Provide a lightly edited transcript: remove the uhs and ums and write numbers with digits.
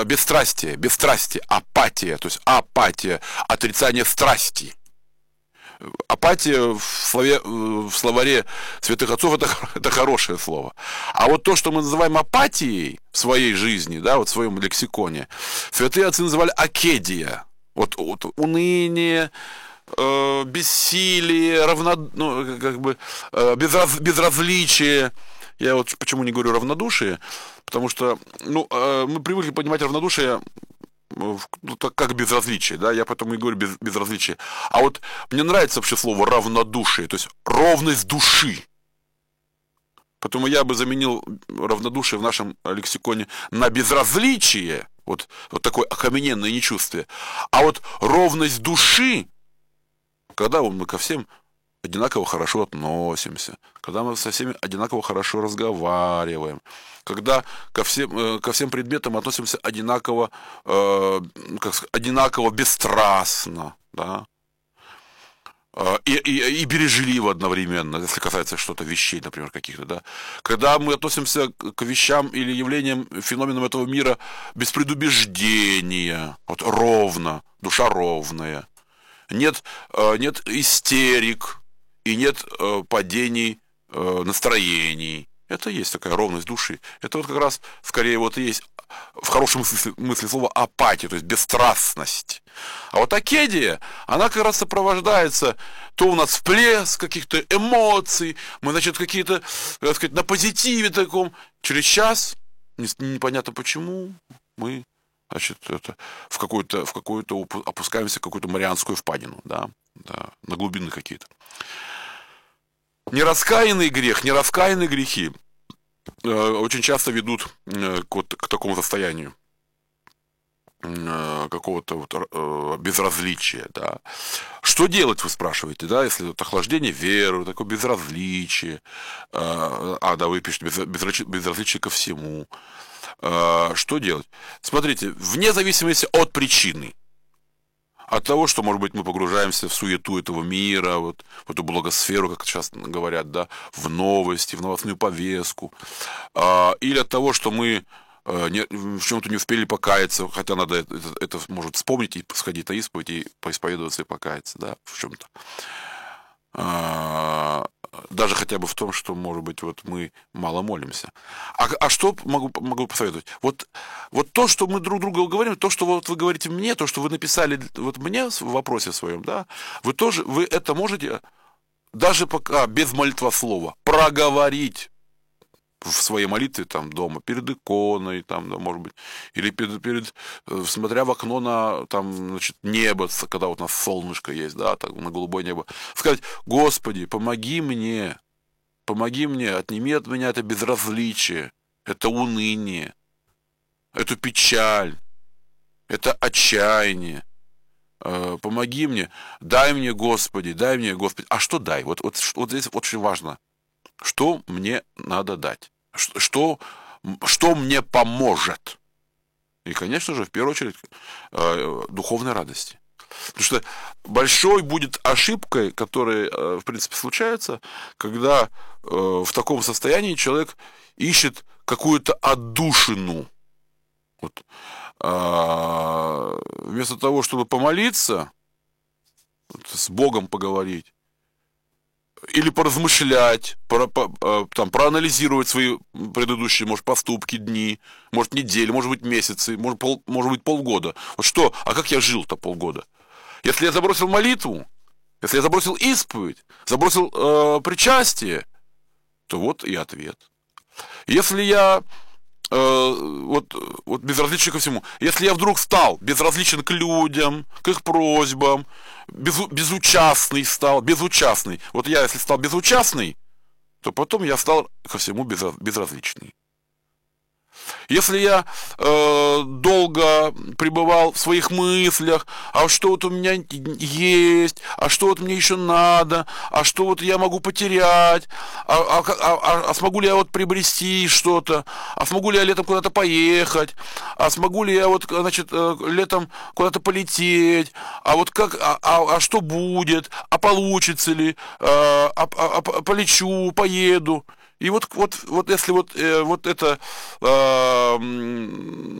бесстрастие, апатия, то есть апатия, отрицание страсти. Апатия в словаре святых отцов это хорошее слово. А вот то, что мы называем апатией в своей жизни, да, вот в своем лексиконе, святые отцы называли акедия. Вот уныние, бессилие, безразличие. Я вот почему не говорю равнодушие, потому что мы привыкли понимать равнодушие как безразличие, да, я поэтому и говорю безразличие. А вот мне нравится вообще слово равнодушие, то есть ровность души. Поэтому я бы заменил равнодушие в нашем лексиконе на безразличие, вот такое окамененное нечувствие. А вот ровность души, когда мы ко всем одинаково хорошо относимся, когда мы со всеми одинаково хорошо разговариваем, когда ко всем предметам относимся одинаково, одинаково бесстрастно, да, и бережливо одновременно, если касается что-то вещей, например, каких-то, да. Когда мы относимся к вещам или явлениям, феноменам этого мира без предубеждения, вот ровно, душа ровная, нет истерик и нет падений настроений. Это есть такая ровность души. Это вот как раз скорее вот есть в хорошем смысле слова апатия, то есть бесстрастность. А вот акедия, она как раз сопровождается то у нас всплеск каких-то эмоций, мы, значит, какие-то, так сказать, на позитиве таком. Через час, непонятно почему, мы, значит, в какую-то опускаемся в какую-то Марианскую впадину, да, на глубины какие-то. Нераскаянный грех, нераскаянные грехи очень часто ведут к такому состоянию какого-то безразличия, да. Что делать, вы спрашиваете, да, если охлаждение веры, такое безразличие, вы пишете безразличие ко всему. Что делать? Смотрите, вне зависимости от причины, от того, что, может быть, мы погружаемся в суету этого мира, в эту благосферу, как сейчас говорят, да, в новости, в новостную повестку, или от того, что мы в чем-то не успели покаяться, хотя надо это может вспомнить и сходить на исповедь, и поисповедоваться и покаяться, да, в чем-то. Даже хотя бы в том, что, может быть, вот мы мало молимся. А что могу посоветовать? Вот то, что мы друг другу говорим, то, что вот вы говорите мне, то, что вы написали вот мне в вопросе своем, да, вы это можете даже пока без молитвослова проговорить в своей молитве там дома, перед иконой, там, да, может быть, или смотря в окно на там, значит, небо, когда вот у нас солнышко есть, да, так, на голубое небо, сказать: Господи, помоги мне, отними от меня это безразличие, это уныние, эту печаль, это отчаяние. Помоги мне, дай мне, Господи. А что дай? Вот здесь очень важно. Что мне надо дать? Что мне поможет? И, конечно же, в первую очередь, духовной радости. Потому что большой будет ошибкой, которая, в принципе, случается, когда в таком состоянии человек ищет какую-то отдушину. Вот. Вместо того, чтобы помолиться, с Богом поговорить, или поразмышлять, проанализировать свои предыдущие, может, поступки, дни, может, недели, может быть, месяцы, может быть, полгода. Вот как я жил-то полгода? Если я забросил молитву, если я забросил исповедь, забросил причастие, то вот и ответ. Если я безразличен ко всему, если я вдруг стал безразличен к людям, к их просьбам, безучастный. Вот я, если стал безучастный, то потом я стал ко всему безразличный. Если я долго пребывал в своих мыслях, а что вот у меня есть, а что вот мне еще надо, а что вот я могу потерять, а смогу ли я вот приобрести что-то, а смогу ли я летом куда-то поехать, а смогу ли я вот, значит, летом куда-то полететь, а вот как, а что будет, а получится ли, полечу, поеду. И вот если это